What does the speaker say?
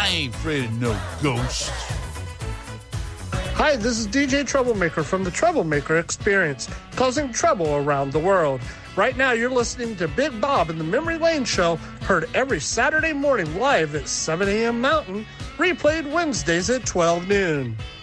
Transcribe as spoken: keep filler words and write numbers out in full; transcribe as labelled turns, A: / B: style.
A: I ain't afraid of no ghosts.
B: Hi, this is D J Troublemaker from the Troublemaker Experience, causing trouble around the world. Right now, you're listening to Big Bob and the Memory Lane Show, heard every Saturday morning live at seven a.m. Mountain, replayed Wednesdays at twelve noon.